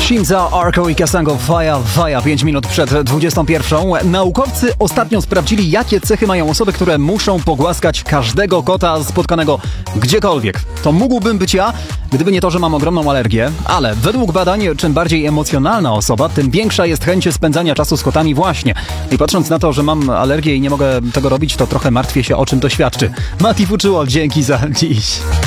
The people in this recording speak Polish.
Shinza, Arco i Kasango, Faja, 5 minut przed 21. Naukowcy ostatnio sprawdzili, jakie cechy mają osoby, które muszą pogłaskać każdego kota spotkanego gdziekolwiek. To mógłbym być ja, gdyby nie to, że mam ogromną alergię, ale według badań, czym bardziej emocjonalna osoba, tym większa jest chęć spędzania czasu z kotami właśnie. I patrząc na to, że mam alergię i nie mogę tego robić, to trochę martwię się, o czym to świadczy. Mati Fuczuło, dzięki za dziś.